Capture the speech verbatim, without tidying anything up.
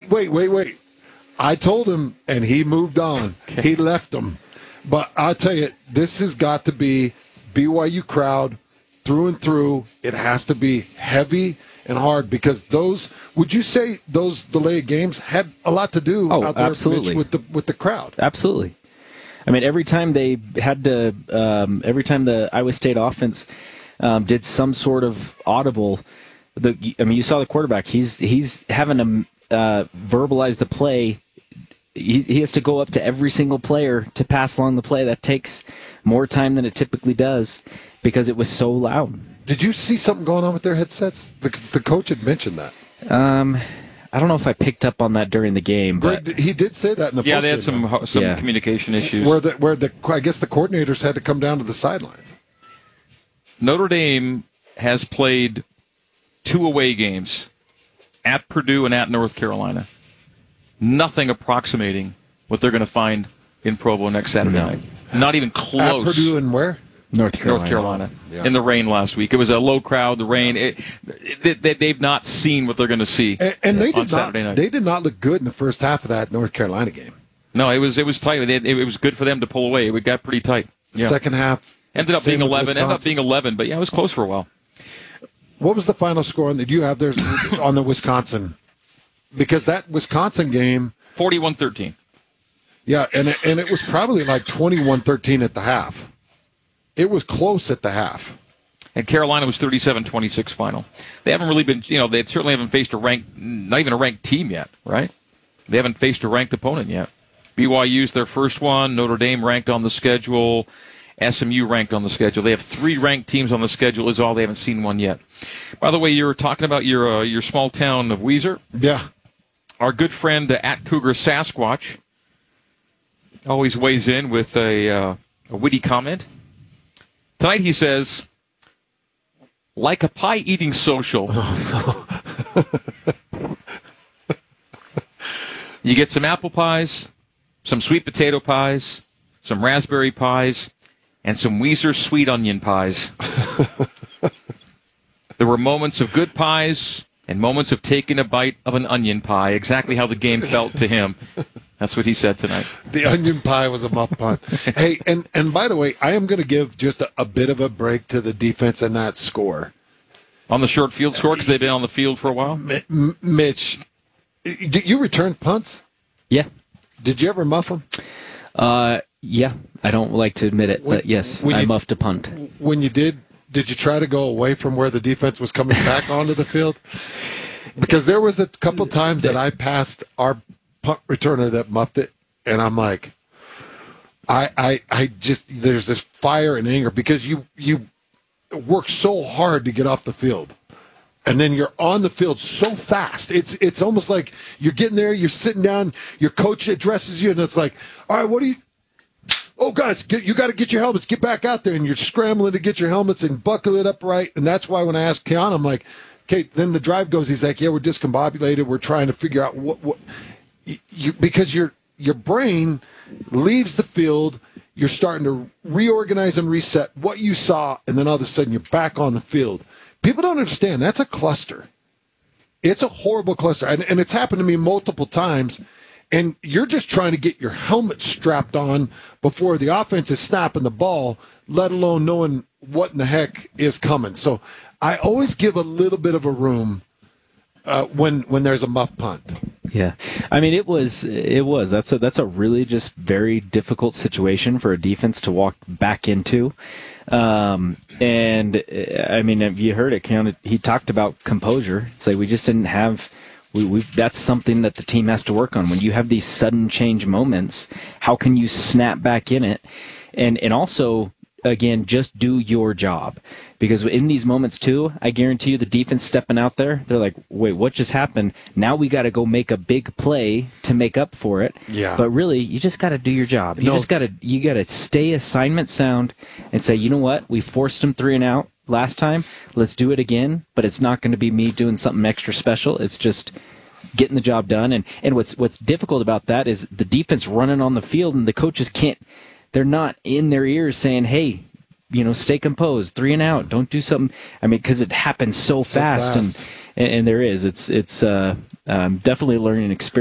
wait, wait, wait. I told him, and he moved on. Okay. He left them. But I'll tell you, this has got to be B Y U crowd through and through. It has to be heavy and hard because those, would you say those delayed games had a lot to do oh, out there absolutely. Mitch, with the with the crowd? Absolutely. I mean, every time they had to, um, every time the Iowa State offense um, did some sort of audible, the I mean, you saw the quarterback. He's he's having to uh, verbalize the play. He, he has to go up to every single player to pass along the play. That takes more time than it typically does because it was so loud. Did you see something going on with their headsets? The, the coach had mentioned that. Um, I don't know if I picked up on that during the game, but Greg, he did say that in the yeah, postgame. they had some some yeah. communication issues where the where the I guess the coordinators had to come down to the sidelines. Notre Dame has played two away games at Purdue and at North Carolina. Nothing approximating what they're going to find in Provo next Saturday no. night. Not even close. At Purdue and where? North Carolina. North Carolina. Yeah. In the rain last week. It was a low crowd, the rain. It, it, they, they've not seen what they're going to see and, and they on did not, Saturday night. They did not look good in the first half of that North Carolina game. No, it was it was tight. It, it was good for them to pull away. It got pretty tight. Yeah. Second half. Ended up being eleven. Ended up being eleven, but yeah, it was close for a while. What was the final score on the, do you have there on the Wisconsin? Because that Wisconsin game. forty-one thirteen. Yeah, and it, and it was probably like twenty-one thirteen at the half. It was close at the half. And Carolina was thirty-seven twenty-six final. They haven't really been, you know, they certainly haven't faced a ranked, not even a ranked team yet, right? They haven't faced a ranked opponent yet. B Y U's their first one. Notre Dame ranked on the schedule. S M U ranked on the schedule. They have three ranked teams on the schedule is all. They haven't seen one yet. By the way, you were talking about your uh, your small town of Weiser. Yeah. Our good friend uh, at Cougar Sasquatch always weighs in with a, uh, a witty comment. Tonight he says, like a pie-eating social, you get some apple pies, some sweet potato pies, some raspberry pies, and some Weiser sweet onion pies. There were moments of good pies and moments of taking a bite of an onion pie, exactly how the game felt to him. That's what he said tonight. The onion pie was a muff punt. Hey, and, and by the way, I am going to give just a, a bit of a break to the defense in that score. On the short field score, because they've been on the field for a while? M- M- Mitch, did you return punts? Yeah. Did you ever muff them? Uh, yeah. I don't like to admit it, When- but yes, when I you- muffed a punt. When you did, did you try to go away from where the defense was coming back onto the field? Because there was a couple times that I passed our punt returner that muffed it, and I'm like, I, I, I just there's this fire and anger because you you work so hard to get off the field, and then you're on the field so fast. It's it's almost like you're getting there, you're sitting down, your coach addresses you, and it's like, all right, what do you? Oh, guys, get, you got to get your helmets. Get back out there, and you're scrambling to get your helmets and buckle it up right. And that's why when I asked Keon, I'm like, okay, then the drive goes. He's like, yeah, we're discombobulated. We're trying to figure out what what. You, because your your brain leaves the field, you're starting to reorganize and reset what you saw, and then all of a sudden you're back on the field. People don't understand that's a cluster. It's a horrible cluster, and, and it's happened to me multiple times. And you're just trying to get your helmet strapped on before the offense is snapping the ball, let alone knowing what in the heck is coming. So I always give a little bit of a room uh, when when there's a muff punt. Yeah, I mean it was it was that's a that's a really just very difficult situation for a defense to walk back into, um, and I mean if you heard it, Keon, he talked about composure. It's like we just didn't have. We, we've, that's something that the team has to work on. When you have these sudden change moments, how can you snap back in it? And and also, again, just do your job. Because in these moments, too, I guarantee you the defense stepping out there, they're like, wait, what just happened? Now we got to go make a big play to make up for it. Yeah. But really, you just got to do your job. You No. just got to you got to stay assignment sound and say, you know what? We forced them three and out last time. Let's do it again. But it's not going to be me doing something extra special. It's just getting the job done. And, and what's what's difficult about that is the defense running on the field, and the coaches can't, they're not in their ears saying, hey, you know, stay composed, three and out, don't do something. I mean, because it happens so, So fast, fast. And, and and there is. It's, it's uh, um, definitely a learning experience.